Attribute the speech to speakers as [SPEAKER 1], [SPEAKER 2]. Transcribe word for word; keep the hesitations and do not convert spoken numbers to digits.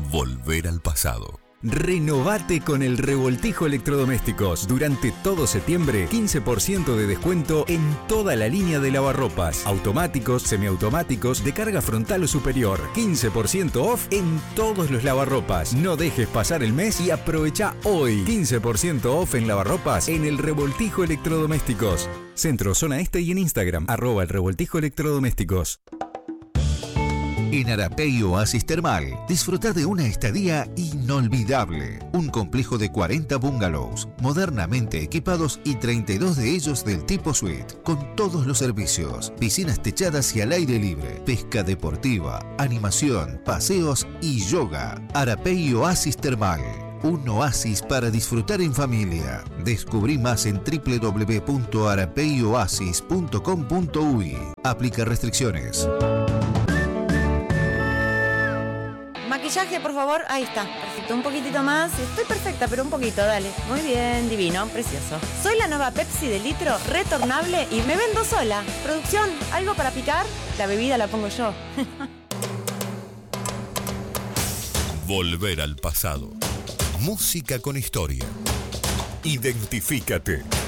[SPEAKER 1] Volver al pasado.
[SPEAKER 2] Renovate con el Revoltijo Electrodomésticos. Durante todo septiembre, quince por ciento de descuento en toda la línea de lavarropas. Automáticos, semiautomáticos, de carga frontal o superior. quince por ciento off en todos los lavarropas. No dejes pasar el mes y aprovecha hoy. quince por ciento off en lavarropas en el Revoltijo Electrodomésticos. Centro, zona este y en Instagram, arroba el Revoltijo Electrodomésticos.
[SPEAKER 3] En Arapey Oasis Termal, disfrutar de una estadía inolvidable. Un complejo de cuarenta bungalows, modernamente equipados y treinta y dos de ellos del tipo suite, con todos los servicios, piscinas techadas y al aire libre, pesca deportiva, animación, paseos y yoga. Arapey Oasis Termal, un oasis para disfrutar en familia. Descubrí más en doble u doble u doble u punto arapey oasis punto com punto uy. Aplica restricciones.
[SPEAKER 4] Maquillaje, por favor. Ahí está. Perfecto. Un poquitito más. Estoy perfecta, pero un poquito. Dale. Muy bien. Divino. Precioso. Soy la nueva Pepsi de litro, retornable y me vendo sola. Producción, ¿algo para picar? La bebida la pongo yo.
[SPEAKER 1] Volver al pasado. Música con historia. Identifícate.